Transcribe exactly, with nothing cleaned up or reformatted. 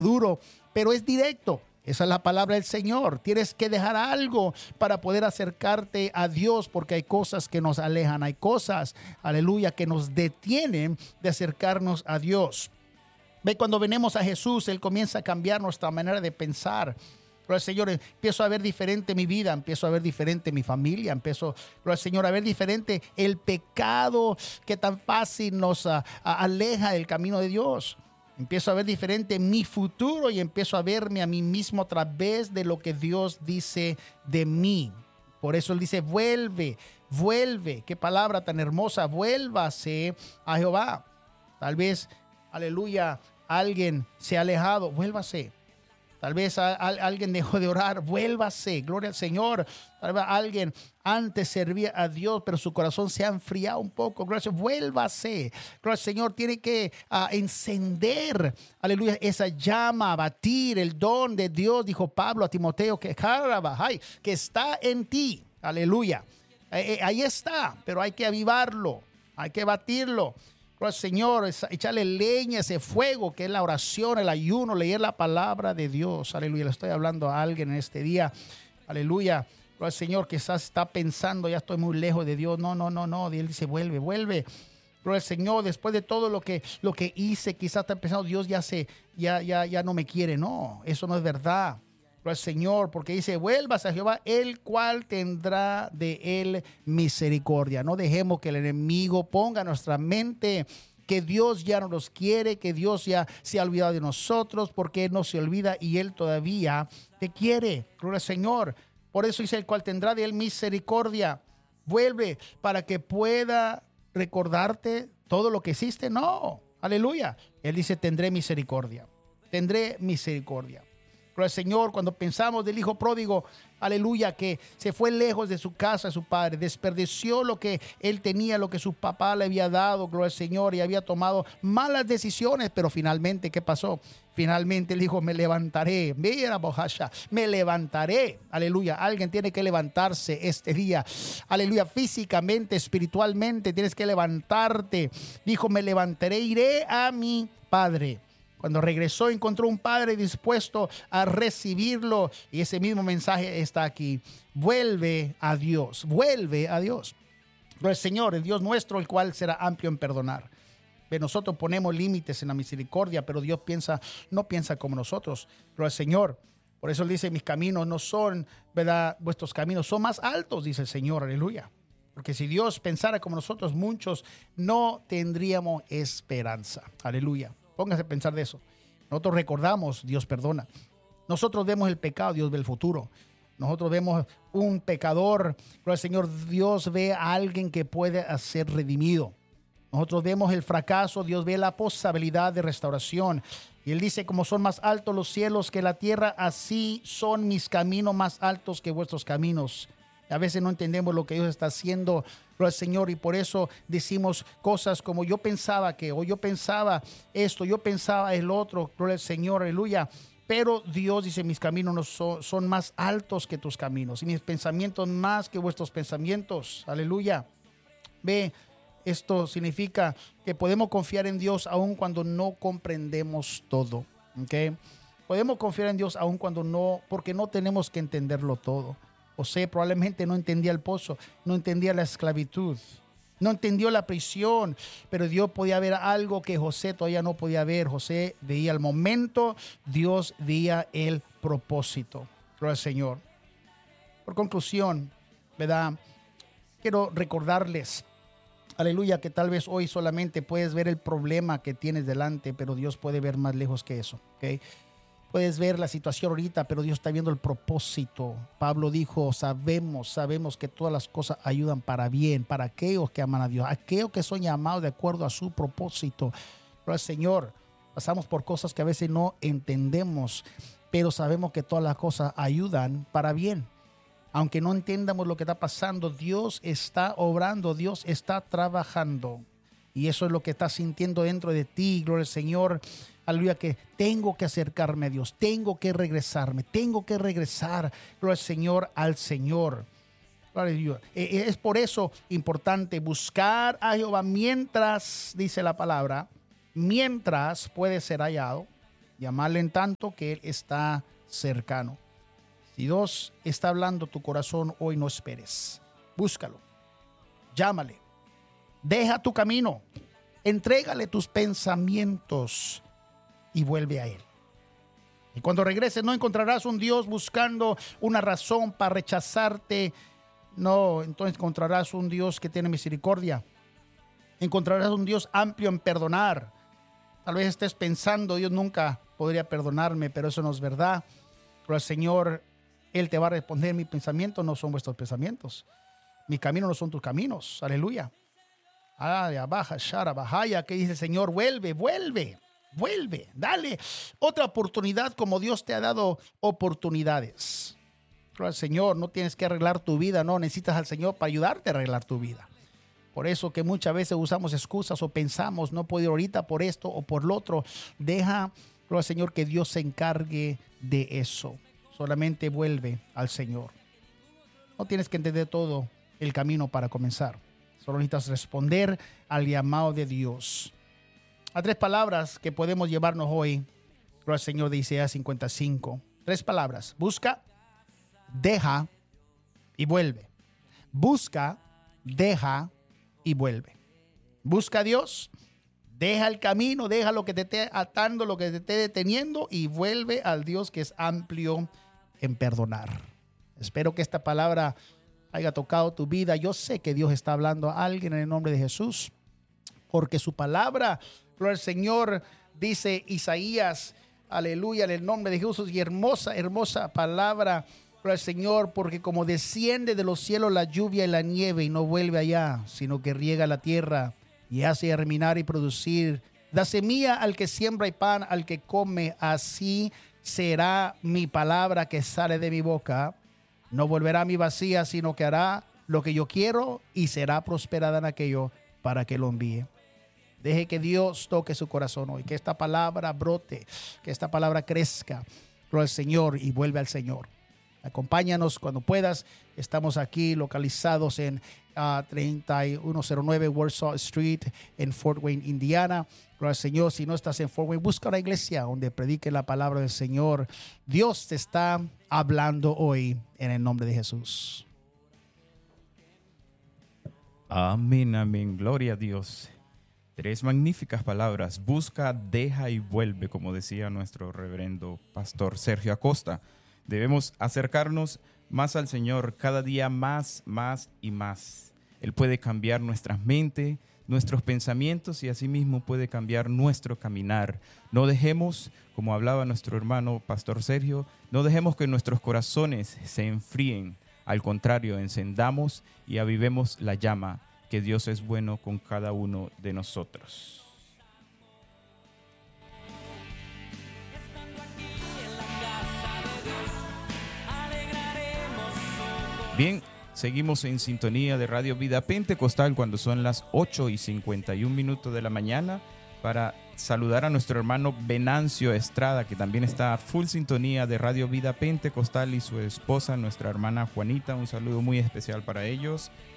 duro, pero es directo. Esa es la palabra del Señor. Tienes que dejar algo para poder acercarte a Dios, porque hay cosas que nos alejan, hay cosas, aleluya, que nos detienen de acercarnos a Dios. Ve, cuando venimos a Jesús, Él comienza a cambiar nuestra manera de pensar. Gloria al Señor, empiezo a ver diferente mi vida, empiezo a ver diferente mi familia, empiezo, gloria al Señor, a ver diferente el pecado que tan fácil nos uh, aleja del camino de Dios. Empiezo a ver diferente mi futuro y empiezo a verme a mí mismo a través de lo que Dios dice de mí. Por eso Él dice, vuelve, vuelve. Qué palabra tan hermosa, vuélvase a Jehová. Tal vez, aleluya, alguien se ha alejado, vuélvase. Tal vez a, a, alguien dejó de orar, vuélvase, gloria al Señor. Tal vez alguien antes servía a Dios, pero su corazón se ha enfriado un poco. Gloria al Señor, vuélvase. Gloria al Señor, tiene que uh, encender, aleluya, esa llama, batir el don de Dios, dijo Pablo a Timoteo, que, que está en ti, aleluya. Eh, eh, ahí está, pero hay que avivarlo, hay que batirlo. Gloria al Señor, echarle leña a ese fuego que es la oración, el ayuno, leer la palabra de Dios. Aleluya, le estoy hablando a alguien en este día. Aleluya, gloria al Señor, quizás está pensando, ya estoy muy lejos de Dios. No, no, no, no. Y Él dice, vuelve, vuelve. Gloria al Señor, después de todo lo que, lo que hice, quizás está pensando, Dios ya, se, ya, ya, ya no me quiere. No, eso no es verdad. Gloria al Señor, porque dice, vuelvas a Jehová, el cual tendrá de él misericordia. No dejemos que el enemigo ponga en nuestra mente que Dios ya no nos quiere, que Dios ya se ha olvidado de nosotros, porque Él no se olvida y Él todavía te quiere. Gloria al Señor. Por eso dice, el cual tendrá de él misericordia. Vuelve para que pueda recordarte todo lo que hiciste. No, aleluya. Él dice, tendré misericordia. Tendré misericordia. Gloria al Señor, cuando pensamos del hijo pródigo, aleluya, que se fue lejos de su casa, de su padre, desperdició lo que él tenía, lo que su papá le había dado, gloria al Señor, y había tomado malas decisiones, pero finalmente, ¿qué pasó? Finalmente él dijo, me levantaré, mira, Bohasha, me levantaré, aleluya. Alguien tiene que levantarse este día, aleluya, físicamente, espiritualmente, tienes que levantarte. Dijo, me levantaré, iré a mi padre. Cuando regresó, encontró un padre dispuesto a recibirlo. Y ese mismo mensaje está aquí. Vuelve a Dios. Vuelve a Dios. Pero el Señor, el Dios nuestro, el cual será amplio en perdonar. Nosotros ponemos límites en la misericordia, pero Dios piensa, no piensa como nosotros. Pero el Señor, por eso Él dice, mis caminos no son, ¿verdad? Vuestros caminos son más altos, dice el Señor. Aleluya. Porque si Dios pensara como nosotros, muchos no tendríamos esperanza. Aleluya. Póngase a pensar de eso. Nosotros recordamos, Dios perdona. Nosotros vemos el pecado, Dios ve el futuro. Nosotros vemos un pecador, pero el Señor Dios ve a alguien que puede ser redimido. Nosotros vemos el fracaso, Dios ve la posibilidad de restauración. Y Él dice, como son más altos los cielos que la tierra, así son mis caminos más altos que vuestros caminos. A veces no entendemos lo que Dios está haciendo, gloria al Señor, y por eso decimos cosas como yo pensaba que, o yo pensaba esto, yo pensaba el otro, gloria al Señor, aleluya. Pero Dios dice, mis caminos no son, son más altos que tus caminos, y mis pensamientos más que vuestros pensamientos, aleluya. Ve, esto significa que podemos confiar en Dios aun cuando no comprendemos todo, ¿ok? Podemos confiar en Dios aun cuando no, porque no tenemos que entenderlo todo. José probablemente no entendía el pozo, no entendía la esclavitud, no entendió la prisión, pero Dios podía ver algo que José todavía no podía ver. José veía el momento, Dios veía el propósito. Gloria al Señor. Por conclusión, ¿verdad? Quiero recordarles, aleluya, que tal vez hoy solamente puedes ver el problema que tienes delante, pero Dios puede ver más lejos que eso, ¿ok? Puedes ver la situación ahorita, pero Dios está viendo el propósito. Pablo dijo, sabemos, sabemos que todas las cosas ayudan para bien, para aquellos que aman a Dios, aquellos que son llamados de acuerdo a su propósito. Pero el Señor, pasamos por cosas que a veces no entendemos, pero sabemos que todas las cosas ayudan para bien. Aunque no entendamos lo que está pasando, Dios está obrando, Dios está trabajando. Y eso es lo que estás sintiendo dentro de ti, gloria al Señor. Aleluya, que tengo que acercarme a Dios, tengo que regresarme, tengo que regresar, gloria al Señor, al Señor. Aleluya. Es por eso importante buscar a Jehová mientras, dice la palabra, mientras puede ser hallado. llamarle en tanto que Él está cercano. Si Dios está hablando a tu corazón hoy, no esperes. Búscalo, llámale, deja tu camino, entrégale tus pensamientos y vuelve a Él. Y cuando regreses no encontrarás un Dios buscando una razón para rechazarte. No, entonces encontrarás un Dios que tiene misericordia. Encontrarás un Dios amplio en perdonar. Tal vez estés pensando, Dios nunca podría perdonarme, pero eso no es verdad. Pero el Señor, Él te va a responder, mis pensamientos no son vuestros pensamientos. Mis caminos no son tus caminos. Aleluya. Baja, Shara, Bajaya, que dice el Señor, vuelve, vuelve. Vuelve, dale otra oportunidad como Dios te ha dado oportunidades. Pero al Señor, no tienes que arreglar tu vida, no, necesitas al Señor para ayudarte a arreglar tu vida. Por eso que muchas veces usamos excusas o pensamos, no puedo ir ahorita por esto o por lo otro. Deja al Señor que Dios se encargue de eso. Solamente vuelve al Señor. No tienes que entender todo el camino para comenzar. Solo necesitas responder al llamado de Dios. A tres palabras que podemos llevarnos hoy, al Señor de Isaías cincuenta y cinco. Tres palabras. Busca, deja y vuelve. Busca, deja y vuelve. Busca a Dios, deja el camino, deja lo que te esté atando, lo que te esté deteniendo y vuelve al Dios que es amplio en perdonar. Espero que esta palabra haya tocado tu vida. Yo sé que Dios está hablando a alguien en el nombre de Jesús, porque su palabra, gloria al Señor, dice Isaías, aleluya, en el nombre de Jesús, y hermosa, hermosa palabra, gloria al Señor, porque como desciende de los cielos la lluvia y la nieve y no vuelve allá, sino que riega la tierra y hace germinar y producir, da semilla al que siembra y pan al que come, así será mi palabra que sale de mi boca. No volverá a mi vacía, sino que hará lo que yo quiero y será prosperada en aquello para que lo envíe. Deje que Dios toque su corazón hoy, que esta palabra brote, que esta palabra crezca. Gloria al Señor y vuelve al Señor. Acompáñanos cuando puedas. Estamos aquí localizados en uh, treinta y uno cero nueve Warsaw Street en Fort Wayne, Indiana. Gloria al Señor. Si no estás en Fort Wayne, busca una iglesia donde predique la palabra del Señor. Dios te está hablando hoy en el nombre de Jesús. Amén, amén. Gloria a Dios. Tres magníficas palabras. Busca, deja y vuelve, como decía nuestro reverendo pastor Sergio Acosta. Debemos acercarnos más al Señor, cada día más, más y más. Él puede cambiar nuestras mentes, nuestros pensamientos y asimismo puede cambiar nuestro caminar. No dejemos, como hablaba nuestro hermano pastor Sergio, no dejemos que nuestros corazones se enfríen. Al contrario, encendamos y avivemos la llama, que Dios es bueno con cada uno de nosotros. Bien, seguimos en sintonía de Radio Vida Pentecostal cuando son las ocho y cincuenta y un minutos de la mañana para saludar a nuestro hermano Venancio Estrada, que también está a full sintonía de Radio Vida Pentecostal, y su esposa, nuestra hermana Juanita. Un saludo muy especial para ellos.